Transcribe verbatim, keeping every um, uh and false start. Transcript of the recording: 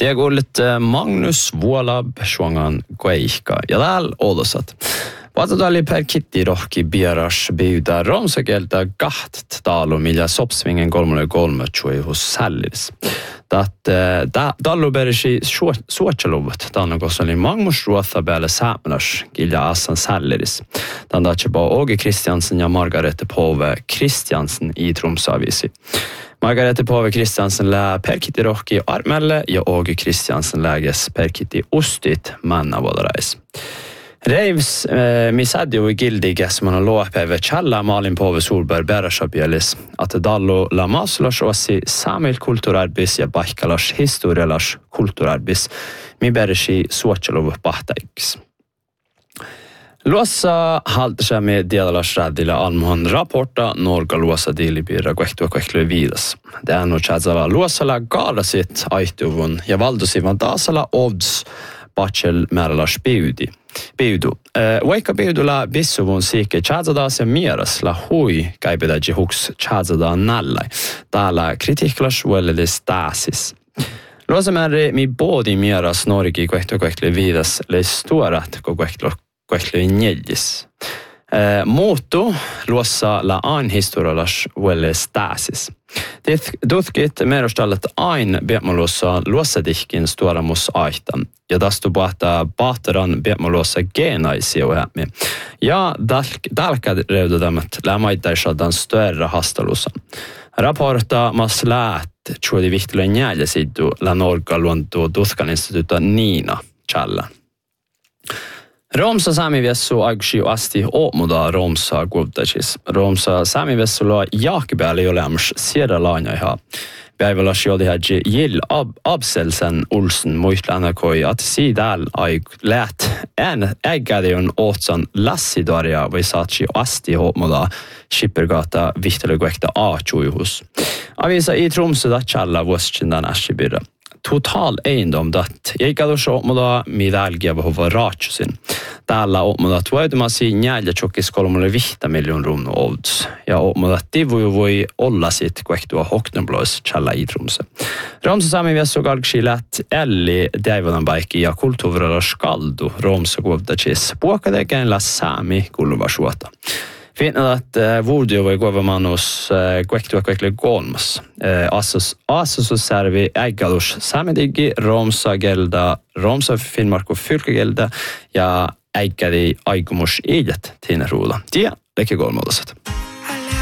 Det går lite Magnus Vuolab Shuangan Gueika. Ja täällä odosat. Vatadali per kitti rohki bieras biuda romsakelta gaht talo millä sopsvingen kolmolle kolme chui hos Sallis. Dat da dallo berisi suochaluvat tanno kosali Magnus Ruotha bälle samlas gilja assan Sallis. Dan dace ba Åge Kristiansen ja Margarete Pove Kristiansen i Tromsavisi. Margarete Pove Kristiansen lä perkitti rohki armelle ja Åge Kristiansen läges perkitti ostit manna vådarais. Reivs eh, misadio i gildiges man har låpeve Challa Malin Pove Solberg Berashabielis att dallo la maslas osi samil kulturarbis ja baikalas historialas kulturarbis mi berishi suochalov pahtaiks. Luossa haltsa med delalas radilla almohan rapporta norga luossa dilibirra quehtua quehlu vidas. Det är nog chatsala luossala galasit aituvun ja valdosivan taasala odds bachel määrälas biudi. Biudu. Uh, vaikka biudulla bissuvun siike chatsada se mieras la hui kaipedaji huks chatsada nallai. Täällä kritiklas uellis taasis. Luosamääri mi bodi mieras norgi quehtua quehlu vidas le stuarat ko quehlu quehlu njeljis. Uh, Muuttu luossa la ain historialas uellis taasis. Tutkit merostallet ain biemoluossa luossadihkin stuaramus aitan. Ja tastu puhtaa pahteran biemoluossa genaisia uhämmi. Ja dalkad reudodamat lämaittaisadan större hastalusan. Rapporta mas läät tjuodi vihtillä njäljesiddu la norga luontu Tutkan instituutta Niina Challa. Romsa saamivessu aikuisi asti oomuda Romsa kuultasis. Romsa saamivessulla jaakibääli olemus siedä laanjaiha. Päivälas jolihäji Jill Ab Abselsen Olsen muistlana koi att sidal aik lät en ägädion ootsan lassidaria vai saatsi asti oomuda Skippergata vihtelykuekta A-tjuihus. Avisa i Tromsø da Challa vuostsindan äskibirra. Total egendom dat eikä omada midalgia behova raatsusin. Täällä omada tuotumasi njälja tjokkis kolmolle vihta miljoon runno odds. Ja omada tivu voi olla sit kuehtua hokneblois challa i Tromsø. Romsa sami viessu kalksi läht elli däivonan baikki ja kulttuurilla skaldu Romsa kuovdachis. Puokadekään la sami kulva suota. Finna att uh, vuodio voi kuva manus uh, kuektua kuekle kolmas. Uh, asos asos servi äggalus samedigi Romsa gelda Romsa Finnmark fylkegelda ja äggadi aikumus idet tina ruuda. Tie leke kolmodaset.